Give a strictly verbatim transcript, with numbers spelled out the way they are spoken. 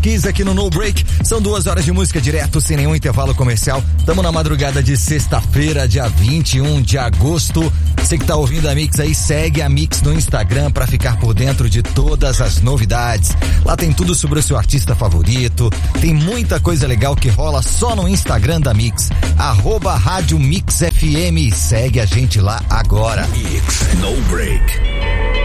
Kiss aqui no No Break. São duas horas de música direto, sem nenhum intervalo comercial. Estamos na madrugada de sexta-feira, dia vinte e um de agosto. Você que tá ouvindo a Mix aí, segue a Mix no Instagram para ficar por dentro de todas as novidades. Lá tem tudo sobre o seu artista favorito. Tem muita coisa legal que rola só no Instagram da Mix. Arroba Rádio Mix F M. Segue a gente lá agora. Mix No Break.